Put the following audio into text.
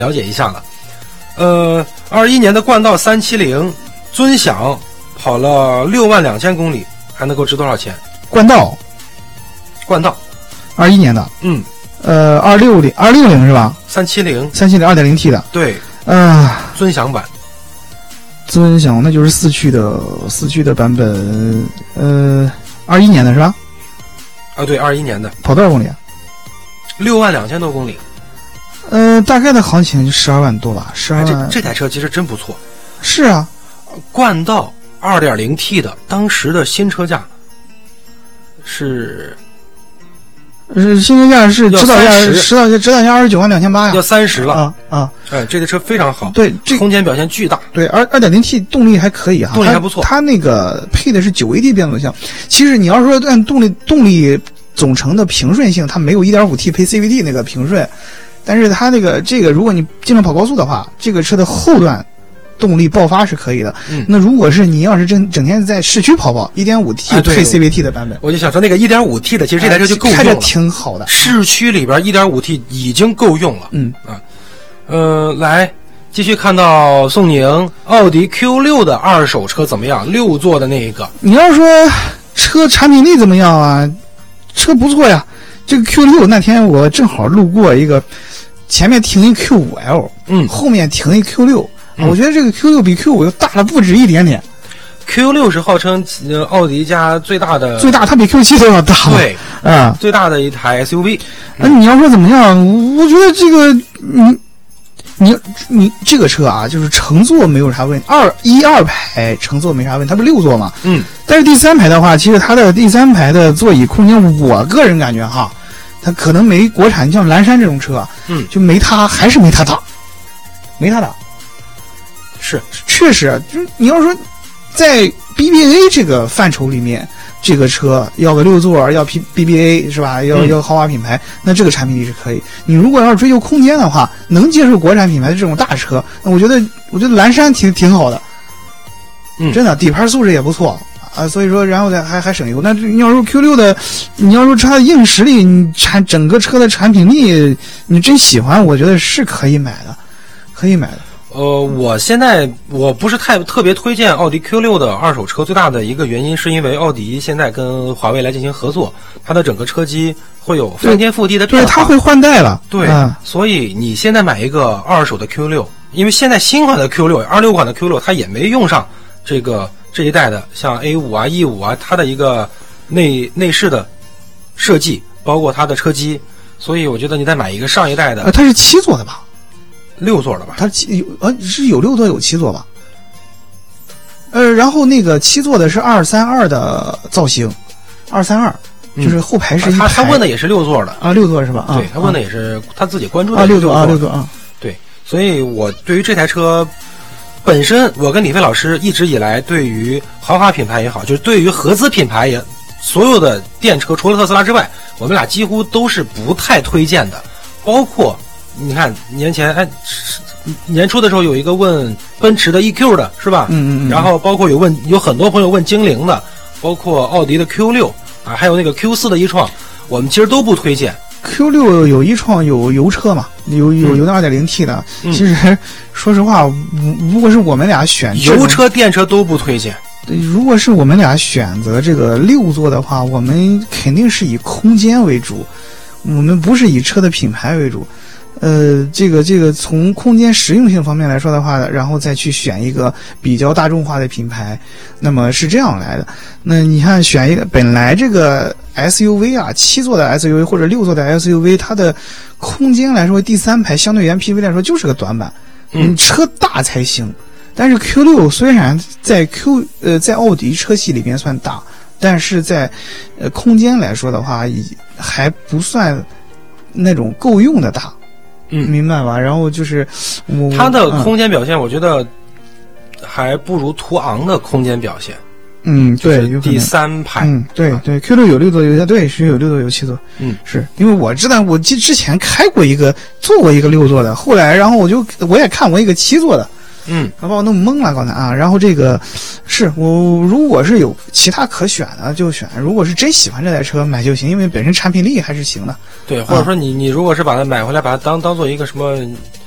了解一下了。21年的冠道370尊享跑了62000公里，还能够值多少钱？ 冠道21年的260是吧 ？370 2.0T 的， 对，尊享版， 尊享那就是四驱的版本，21年的是吧？ 啊，对，21年的， 跑多少公里 ？62000多公里。 大概的行情就12万多吧，12万。 这台车其实真不错。 是啊， 冠道 2.0T 的，当时的新车价是新车价是指导价29万2800呀， 要30了啊！ 这个车非常好， 对，这空间表现巨大。 对，2.0T 动力还可以啊， 动力还不错。 它那个配的是9AD 变速箱。其实你要说按动力总成的平顺性，它没有 1.5T 配 CVT 那个平顺，但是它这个如果你经常跑高速的话，这个车的后段动力爆发是可以的。那如果是你要是整天在市区跑 1.5T 配 CVT 的版本， 我就想说那个 1.5T 的，其实这台车就够用了， 开着挺好的。 市区里边 1.5T 已经够用了。来继续看到宋宁奥迪 Q6 的二手车怎么样？6座的那一个。 你要说车产品力怎么样啊？车不错呀。这个 Q6 那天我正好路过一个，前面停一 Q5L， 后面停一 Q6。我觉得这个 Q6 比 Q5 又大了不止一点点。 Q6 是号称奥迪家最大， 它比 Q7 都要大。 对，最大的一台 SUV。 那你要说怎么样？我觉得这个你这个车啊，就是乘坐没有啥问题，2排乘坐没啥问题，它不是6座吗？但是第3排的话，其实它的第3排的座椅空间，我个人感觉哈，它可能没国产像蓝山这种车，就还是没它大。是，确实，就是你要说在 BBA 这个范畴里面，这个车要个6座，要 BBA 是吧？要豪华品牌，那这个产品力是可以。你如果要是追求空间的话，能接受国产品牌的这种大车，那我觉得蓝山挺好的，真的底盘素质也不错啊。所以说，然后还省油。那你要说 Q6 的，你要说它的硬实力，你整个车的产品力，你真喜欢，我觉得是可以买的。 我不是特别推荐奥迪 Q6 的二手车，最大的一个原因是因为奥迪现在跟华为来进行合作，它的整个车机会有翻天覆地的变化， 对，它会换代了。 对，所以你现在买一个二手的 Q6， 因为现在新款的 Q6 26款的 Q6 它也没用上这一代的像 A5 啊 E5 啊，它的一个内饰的设计，包括它的车机，所以我觉得你再买一个上一代的。 它是7座的吧 ？6座的吧？ 它是有6座有7座吧？然后那个7座的是232的造型，232就是后排是一排。 他问的也是6座的啊，6座是吧？ 对，他问的也是他自己关注的 6座6座啊。 对，所以我对于这台车本身，我跟李飞老师一直以来对于豪华品牌也好，就是对于合资品牌也所有的电车除了特斯拉之外，我们俩几乎都是不太推荐的，包括。你看年初的时候有一个问奔驰的 EQ 的是吧？然后包括有很多朋友问精灵的，包括奥迪的 Q6 啊，还有那个 Q4 的e-tron，我们其实都不推荐。 Q6 有e-tron有油车嘛，有那 2.0T 的。其实说实话，如果是我们俩选油车电车都不推荐。 如果是我们俩选择这个6座的话，我们肯定是以空间为主，我们不是以车的品牌为主。这个从空间实用性方面来说的话，然后再去选一个比较大众化的品牌，那么是这样来的。那你看选一个本来这个 SUV 啊，7座的 SUV 或者6座的 SUV， 它的空间来说，第3排相对于 MPV 来说就是个短板，车大才行。但是 Q6 虽然在在奥迪车系里边算大，但是在空间来说的话，还不算那种够用的大。明白吧？然后就是它的空间表现，我觉得还不如途昂的空间表现。 对， 第3排。 对对 ，Q6 有6座有对，是有6座有7座。是因为我知道我之前坐过一个6座的，后来然后我也看过一个7座的。把我弄懵了刚才啊。然后这个是我如果是有其他可选的就选，如果是真喜欢这台车买就行，因为本身产品力还是行的。 对，或者说你如果是把它买回来，把它当做一个什么